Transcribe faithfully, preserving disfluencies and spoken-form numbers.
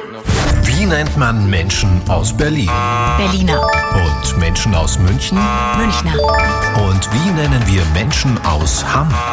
Wie nennt man Menschen aus Berlin? Berliner. Und Menschen aus München? Münchner. Und wie nennen wir Menschen aus Hamm?